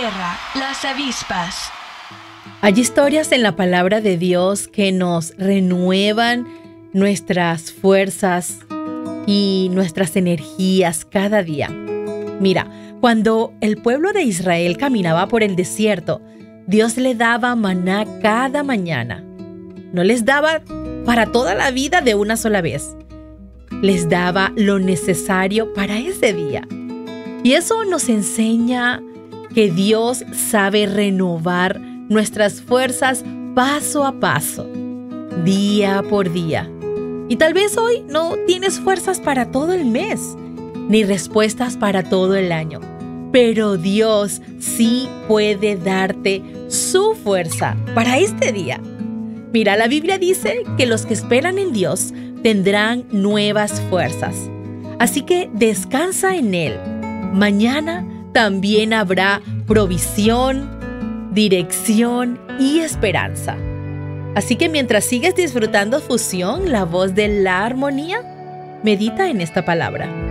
tierra, las avispas. Hay historias en la palabra de Dios que nos renuevan nuestras fuerzas y nuestras energías cada día. Mira, cuando el pueblo de Israel caminaba por el desierto, Dios le daba maná cada mañana. No les daba para toda la vida de una sola vez. Les daba lo necesario para ese día. Y eso nos enseña que Dios sabe renovar nuestras fuerzas paso a paso, día por día. Y tal vez hoy no tienes fuerzas para todo el mes, ni respuestas para todo el año. Pero Dios sí puede darte su fuerza para este día. Mira, la Biblia dice que los que esperan en Dios tendrán nuevas fuerzas. Así que descansa en Él. Mañana también habrá provisión, dirección y esperanza. Así que mientras sigues disfrutando Fusión, la voz de la armonía, medita en esta palabra.